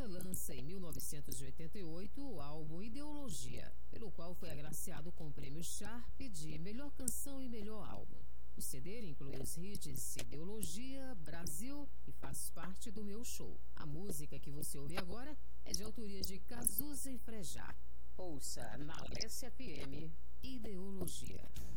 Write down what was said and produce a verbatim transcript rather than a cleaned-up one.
lança em mil novecentos e oitenta e oito o álbum Ideologia, pelo qual foi agraciado com o prêmio Sharp de melhor canção e melhor álbum. O C D inclui os hits Ideologia, Brasil e Faz Parte do Meu Show. A música que você ouve agora é de autoria de Cazuza e Frejá. Ouça na Alessia F M Ideologia.